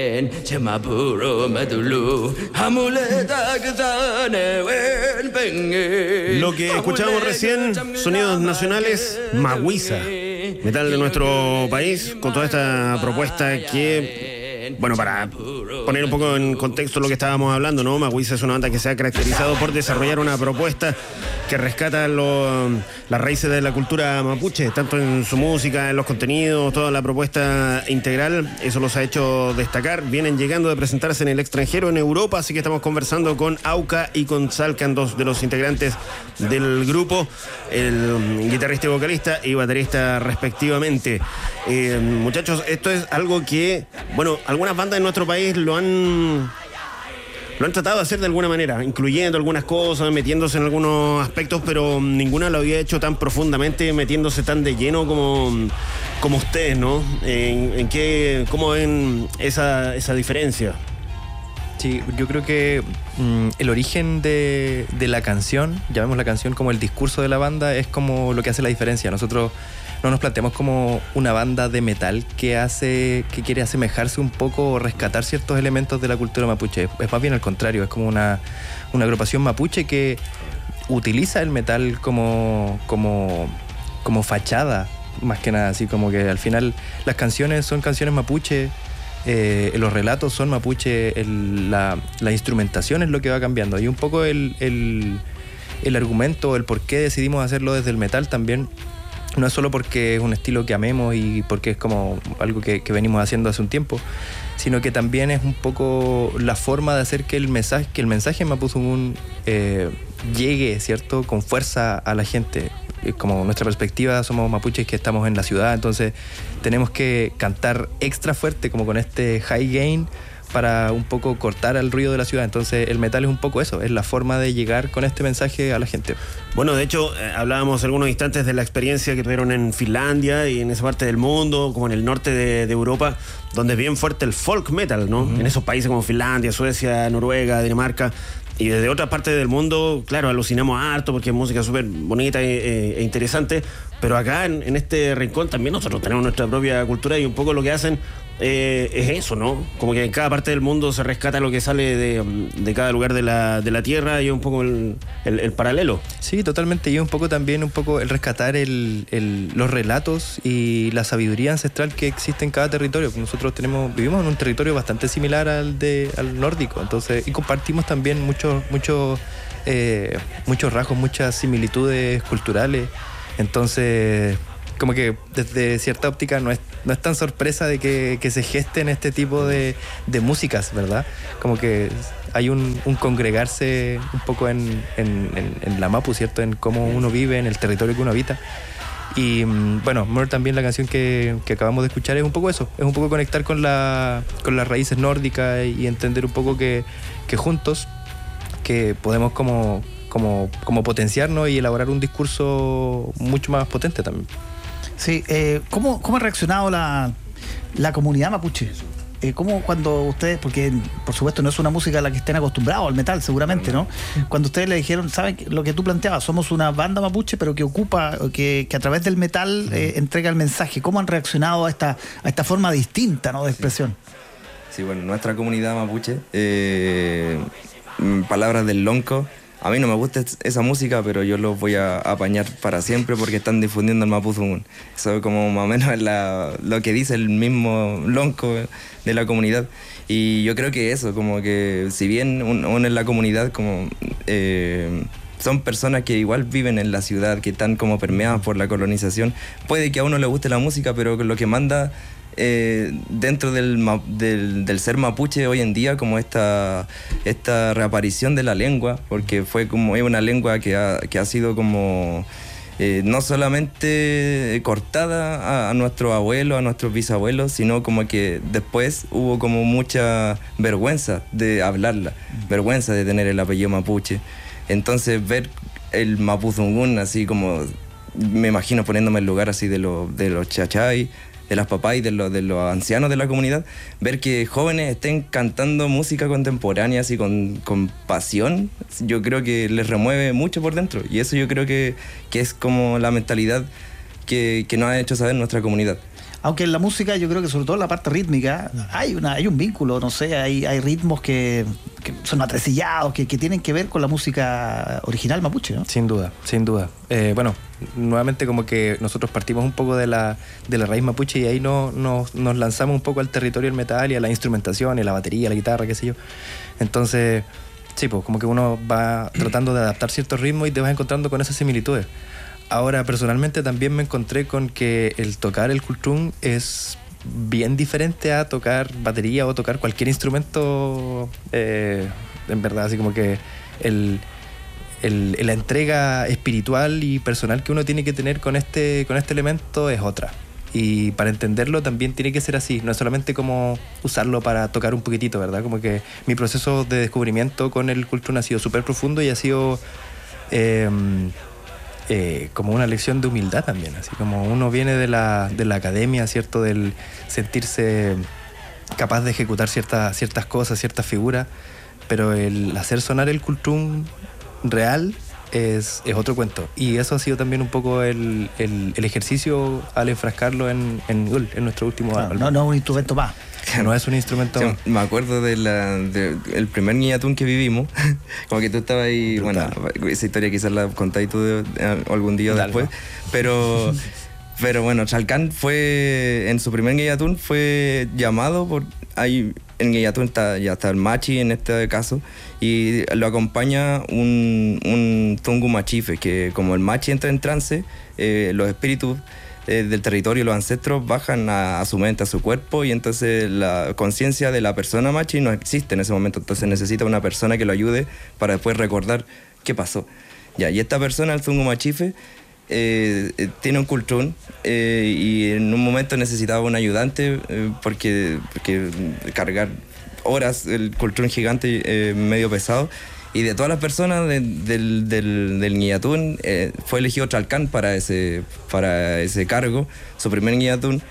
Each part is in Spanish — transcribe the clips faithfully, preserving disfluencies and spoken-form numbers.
Lo que escuchábamos recién, sonidos nacionales, Maguisa, metal de nuestro país, con toda esta propuesta que, bueno, para poner un poco en contexto lo que estábamos hablando, ¿no? Maguisa es una banda que se ha caracterizado por desarrollar una propuesta que rescata lo, las raíces de la cultura mapuche, tanto en su música, en los contenidos, toda la propuesta integral. Eso los ha hecho destacar. Vienen llegando de presentarse en el extranjero, en Europa, así que estamos conversando con Auca y con Salcan, dos de los integrantes del grupo, el guitarrista y vocalista y baterista respectivamente. Eh, muchachos, esto es algo que, bueno, algunas bandas en nuestro país lo han... Lo han tratado de hacer de alguna manera, incluyendo algunas cosas, metiéndose en algunos aspectos, pero ninguna lo había hecho tan profundamente, metiéndose tan de lleno como, como ustedes, ¿no? ¿En, en qué, cómo ven esa, esa diferencia? Sí, yo creo que mmm, el origen de, de la canción, llamemos la canción como el discurso de la banda, es como lo que hace la diferencia. Nosotros no nos planteamos como una banda de metal que hace, que quiere asemejarse un poco o rescatar ciertos elementos de la cultura mapuche. Es más bien al contrario, es como una, una agrupación mapuche que utiliza el metal como, como, como fachada, más que nada, así como que al final las canciones son canciones mapuche, eh, los relatos son mapuche, el, la, la instrumentación es lo que va cambiando. Y un poco el, el, el argumento, el por qué decidimos hacerlo desde el metal también. No es solo porque es un estilo que amemos y porque es como algo que, que venimos haciendo hace un tiempo, sino que también es un poco la forma de hacer que el mensaje, que el mensaje Mapuzungún eh, llegue, ¿cierto?, con fuerza a la gente. Como nuestra perspectiva, somos mapuches que estamos en la ciudad, entonces tenemos que cantar extra fuerte, como con este high gain, para un poco cortar el ruido de la ciudad. Entonces el metal es un poco eso, es la forma de llegar con este mensaje a la gente. Bueno, de hecho, eh, hablábamos algunos instantes de la experiencia que tuvieron en Finlandia y en esa parte del mundo, como en el norte de, de Europa, donde es bien fuerte el folk metal, ¿no? Uh-huh. En esos países como Finlandia, Suecia, Noruega, Dinamarca. Y desde otras partes del mundo, claro, alucinamos harto porque es música súper bonita e, e interesante, pero acá en, en este rincón también nosotros tenemos nuestra propia cultura y un poco lo que hacen eh, es eso, ¿no? Como que en cada parte del mundo se rescata lo que sale de, de cada lugar de la, de la tierra y un poco el, el, el paralelo. Sí, totalmente, y un poco también un poco el rescatar el, el, los relatos y la sabiduría ancestral que existe en cada territorio. Nosotros tenemos, vivimos en un territorio bastante similar al, de, al nórdico, entonces, y compartimos también muchos muchos eh, muchos rasgos, muchas similitudes culturales. Entonces, como que desde cierta óptica no es, no es tan sorpresa de que, que se gesten este tipo de, de músicas, ¿verdad? Como que hay un, un congregarse un poco en, en, en, en la Mapu, ¿cierto? En cómo uno vive, en el territorio que uno habita. Y bueno, Mur también, la canción que, que acabamos de escuchar, es un poco eso, es un poco conectar con, la, con las raíces nórdicas y entender un poco que, que juntos que podemos como, como, como potenciarnos y elaborar un discurso mucho más potente también. Sí, eh, ¿cómo, ¿cómo ha reaccionado la, la comunidad mapuche? Eh, ¿Cómo cuando ustedes, porque por supuesto no es una música a la que estén acostumbrados, al metal seguramente, ¿no? Cuando ustedes le dijeron, ¿saben lo que tú planteabas? Somos una banda mapuche, pero que ocupa, que, que a través del metal eh, entrega el mensaje. ¿Cómo han reaccionado a esta, a esta forma distinta, ¿no?, de expresión? Sí, sí, bueno, nuestra comunidad mapuche, eh, palabras del lonco. A mí no me gusta esa música, pero yo los voy a apañar para siempre porque están difundiendo el Mapuzungún. Eso es como más o menos la, lo que dice el mismo lonco de la comunidad. Y yo creo que eso, como que si bien uno en la comunidad como eh, son personas que igual viven en la ciudad, que están como permeadas por la colonización, puede que a uno le guste la música, pero lo que manda Eh, dentro del, del, del ser mapuche hoy en día, como esta, esta reaparición de la lengua, porque fue como es una lengua que ha, que ha sido como eh, no solamente cortada a, a nuestros abuelos, a nuestros bisabuelos, sino como que después hubo como mucha vergüenza de hablarla, vergüenza de tener el apellido mapuche. Entonces ver el Mapuzungún así como, me imagino poniéndome en el lugar así de, lo, de los chachay, de las papás y de los, de los ancianos de la comunidad, ver que jóvenes estén cantando música contemporánea así con, con pasión, yo creo que les remueve mucho por dentro, y eso yo creo que, que es como la mentalidad que, que nos ha hecho saber nuestra comunidad. Aunque en la música, yo creo que sobre todo en la parte rítmica, hay una hay un vínculo, no sé, hay, hay ritmos que, que son atresillados, que, que tienen que ver con la música original mapuche, ¿no? Sin duda, sin duda. Eh, bueno, nuevamente como que nosotros partimos un poco de la, de la raíz mapuche y ahí no, no, nos lanzamos un poco al territorio del metal y a la instrumentación y a la batería, la guitarra, qué sé yo. Entonces, sí, pues como que uno va tratando de adaptar ciertos ritmos y te vas encontrando con esas similitudes. Ahora, personalmente también me encontré con que el tocar el kulthum es bien diferente a tocar batería o tocar cualquier instrumento, eh, en verdad, así como que el, el, la entrega espiritual y personal que uno tiene que tener con este, con este elemento es otra. Y para entenderlo también tiene que ser así, no es solamente como usarlo para tocar un poquitito, ¿verdad? Como que mi proceso de descubrimiento con el kulthum ha sido súper profundo y ha sido... Eh, Eh, como una lección de humildad también, así como uno viene de la, de la academia, ¿cierto? Del sentirse capaz de ejecutar ciertas, ciertas cosas, ciertas figuras, pero el hacer sonar el kulthum real es, es otro cuento. Y eso ha sido también un poco el, el, el ejercicio al enfrascarlo en, en, en nuestro último Claro, álbum. no, no es un instrumento más. No es un instrumento Sí, más. me acuerdo del de, el primer Ñillatún que vivimos, como que tú estabas ahí, Brutal. bueno, esa historia quizás la contáis tú de- de- algún día Dale, después, va. pero, pero bueno, Chalcán fue, en su primer Ñillatún fue llamado por, ahí en Ñillatún está, ya está el Machi en este caso, y lo acompaña un, un Tungu Machife, que como el Machi entra en trance, eh, los espíritus eh, del territorio, los ancestros bajan a, a su mente, a su cuerpo, y entonces la conciencia de la persona Machi no existe en ese momento, entonces necesita una persona que lo ayude para después recordar qué pasó. Ya, y esta persona, el Tungu Machife, eh, eh, tiene un kulthum eh, y en un momento necesitaba un ayudante eh, porque, porque cargar horas el kulthum gigante eh, medio pesado. Y de todas las personas de, del, del, del Ñillatún, eh, fue elegido Chalcán para ese, para ese cargo, su primer Ñillatún.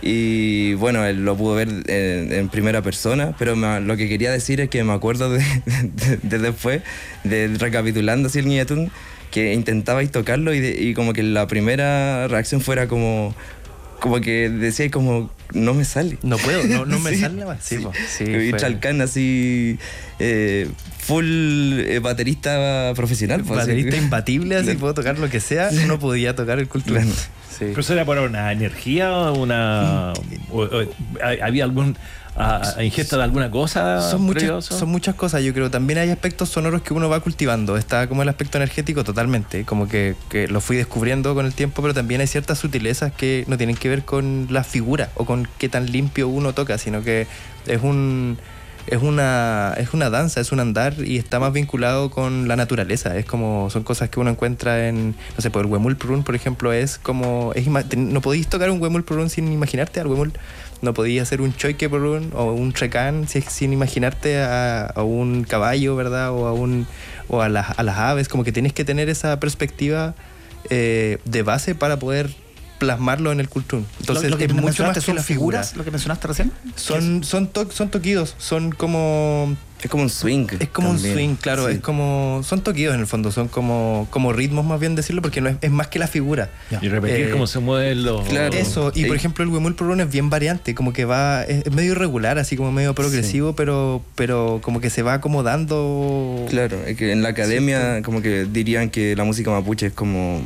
Y bueno, él lo pudo ver en, en primera persona, pero me, lo que quería decir es que me acuerdo de, de, de después, de recapitulando así el Ñillatún, que intentabais tocarlo y, de, y como que la primera reacción fuera como... como que decía como, no me sale. No puedo, no, no me Sí, sale más. Sí, sí. po, sí, y fue- Chalcán así, eh, full eh, baterista profesional. pues, así. baterista imbatible, así Claro. puedo tocar lo que sea, no podía tocar el kulthum. Claro. Sí. ¿Pero eso era por una energía? Una, o- o- ¿Había algún a, a ingesta de alguna cosa? Son previo a muchas, eso? son muchas cosas, yo creo. También hay aspectos sonoros que uno va cultivando. Está como el aspecto energético totalmente, como que, que lo fui descubriendo con el tiempo, pero también hay ciertas sutilezas que no tienen que ver con la figura o con qué tan limpio uno toca, sino que es un... Es una, es una danza, es un andar y está más vinculado con la naturaleza. Es como, son cosas que uno encuentra en, no sé, por el Huemul Purún, por ejemplo, es como, es, ima- te- no podéis tocar un Huemul Purún sin imaginarte al Huemul. No podías hacer un Choique Purún o un Trecán si- sin imaginarte a, a un caballo, ¿verdad? O a, un, o a, las, a las aves. Como que tienes que tener esa perspectiva eh, de base para poder plasmarlo en el kulthum. Entonces lo, lo que es mucho mencionaste más que son la figura. figuras, lo que mencionaste recién. Son, son, to- son toquidos, son como... Es como un swing. Es como también. un swing, claro, Sí. es como... Son toquidos en el fondo, son como, como ritmos más bien decirlo, porque no es, es más que la figura. Ya. Y repetir Eh, cómo se mueven los... claro. Eso, y Sí. por ejemplo el Huemul Purún es bien variante, como que va, es, es medio irregular, así como medio progresivo, pero, pero como que se va acomodando. Claro, es que en la academia como que dirían que la música mapuche es como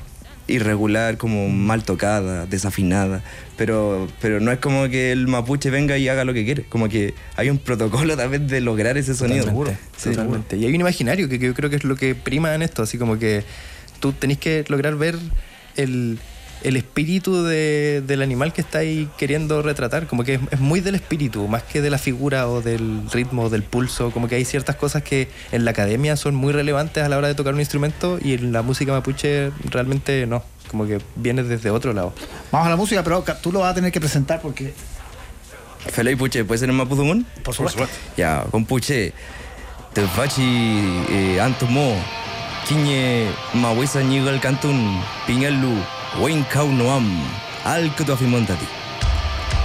irregular, como mal tocada, desafinada, pero, pero no es como que el mapuche venga y haga lo que quiere, como que hay un protocolo también de lograr ese sonido. Totalmente, Sí. totalmente. Y hay un imaginario que, que yo creo que es lo que prima en esto, así como que tú tenés que lograr ver el, el espíritu de, del animal que estáis queriendo retratar, como que es, es muy del espíritu, más que de la figura o del ritmo o del pulso, como que hay ciertas cosas que en la academia son muy relevantes a la hora de tocar un instrumento y en la música mapuche realmente no, como que viene desde otro lado. Vamos a la música, pero tú lo vas a tener que presentar porque, Felay Puche, ¿puede ser en Mapudungun? por supuesto. Ya, con Puche, te fachi eh, antomo, kiñe mawesa ñigal cantun, pingalu, wen kau noam, al que tu afimontati.